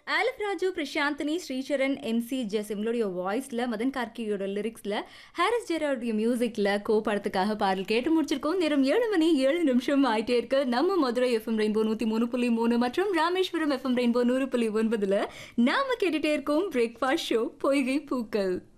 ஆலிப் Raju, Prashanthini, Sricharan, MC ஜெஸ் இவங்களுடைய வாய்ஸ்ல, Madan கார்கியோட லிரிக்ஸ்ல, Harris ஜெரால்டுடைய மியூசிக்ல படத்துக்காக பாடல் கேட்டு முடிச்சிருக்கோம். நேரம் 7 மணி 7 நிமிஷம் ஆயிட்டே இருக்கு. நம்ம மதுரை எஃப்எம் ரெயின்போ 103.3 மற்றும் ராமேஸ்வரம் எஃப்எம் ரெயின்போ 100.9ல நாம கேட்டுட்டே இருக்கோம் பிரேக்ஃபாஸ்ட் ஷோ பொய்கை பூக்கள்.